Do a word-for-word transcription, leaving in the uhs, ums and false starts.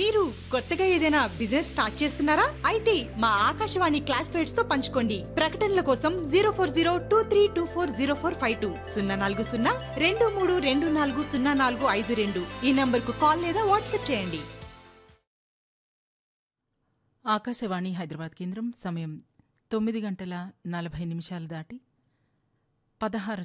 మీరు కొత్తగా ఏదైనా బిజినెస్ స్టార్ట్ చేస్తున్నారా? అయితే మా ఆకాశవాణి క్లాస్మేట్స్ తో పంచుకోండి. ప్రకటనల కోసం zero four zero two three two four zero four five two సున్నా నాలుగు సున్నా రెండు మూడు రెండు నాలుగు సున్నా నాలుగు ఐదు రెండు ఈ నంబర్ కు కాల్ లేదా వాట్సాప్ చేయండి. ఆకాశవాణి హైదరాబాద్ కేంద్రం సమయం తొమ్మిది గంటల నలభై నిమిషాలు దాటి పదహారు